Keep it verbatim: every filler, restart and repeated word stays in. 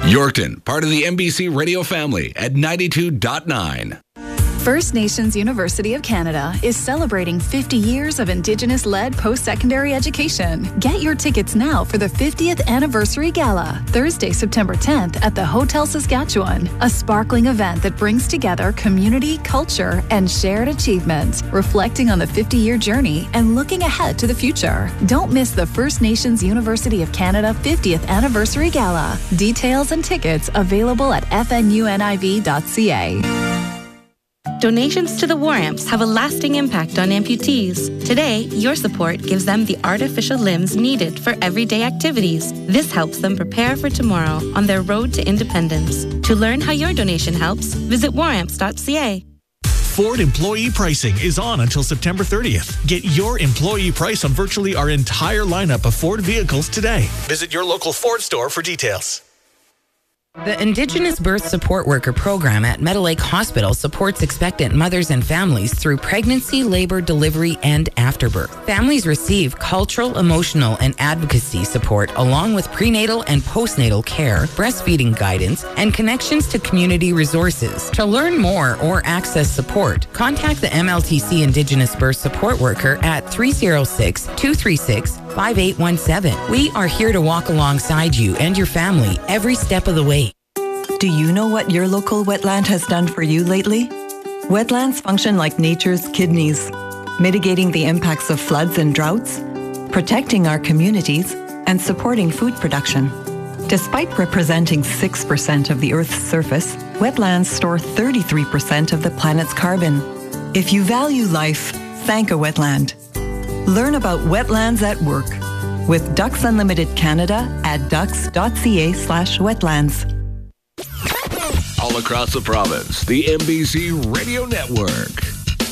Yorkton, part of the M B C radio family at ninety-two point nine. First Nations University of Canada is celebrating fifty years of Indigenous-led post-secondary education. Get your tickets now for the fiftieth Anniversary Gala, Thursday, September tenth at the Hotel Saskatchewan, a sparkling event that brings together community, culture, and shared achievements, reflecting on the fifty-year journey and looking ahead to the future. Don't miss the First Nations University of Canada fiftieth Anniversary Gala. Details and tickets available at f n u n i v dot c a. Donations to the War Amps have a lasting impact on amputees. Today, your support gives them the artificial limbs needed for everyday activities. This helps them prepare for tomorrow on their road to independence. To learn how your donation helps, visit war amps dot c a. Ford employee pricing is on until September thirtieth. Get your employee price on virtually our entire lineup of Ford vehicles today. Visit your local Ford store for details. The Indigenous Birth Support Worker Program at Meadow Lake Hospital supports expectant mothers and families through pregnancy, labor, delivery, and afterbirth. Families receive cultural, emotional, and advocacy support along with prenatal and postnatal care, breastfeeding guidance, and connections to community resources. To learn more or access support, contact the M L T C Indigenous Birth Support Worker at three oh six, two three six, five eight one seven. We are here to walk alongside you and your family every step of the way. Do you know what your local wetland has done for you lately? Wetlands function like nature's kidneys, mitigating the impacts of floods and droughts, protecting our communities, and supporting food production. Despite representing six percent of the Earth's surface, wetlands store thirty-three percent of the planet's carbon. If you value life, thank a wetland. Learn about wetlands at work with Ducks Unlimited Canada at ducks dot c a slash wetlands. All across the province, the M B C Radio Network.